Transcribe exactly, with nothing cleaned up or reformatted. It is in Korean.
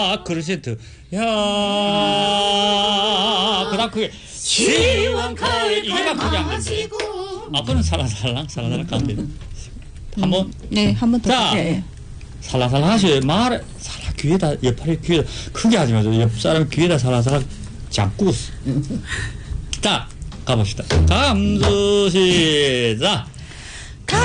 아, 크르세트. 야, 그다음 그게 시원칼 이게만 크게 안 된다. 앞으로는 살랑살랑 살랑살랑 가면 돼. 한번. 음, 네, 한 번 더. 자, 네. 살랑살랑 하셔요. 말 살랑 귀에다 옆팔에 귀에다 크게 하지 마세요. 옆 사람 귀에다 살랑살랑 잡고. 자, 가봅시다. 감수 시작.